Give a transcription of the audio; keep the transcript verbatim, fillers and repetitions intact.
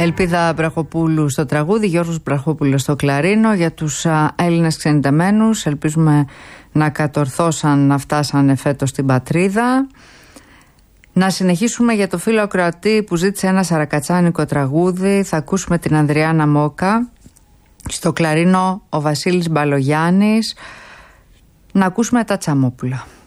Ελπίδα Μπραχοπούλου στο τραγούδι, Γιώργος Μπραχόπουλος στο κλαρίνο. Για τους α, Έλληνες ξενιτεμένους, ελπίζουμε να κατορθώσαν να φτάσανε φέτος στην πατρίδα. Να συνεχίσουμε για το φίλο ακροατή που ζήτησε ένα σαρακατσάνικο τραγούδι. Θα ακούσουμε την Ανδριάνα Μόκα. Στο κλαρίνο ο Βασίλης Μπαλογιάννης. Να ακούσουμε τα Τσαμόπουλα.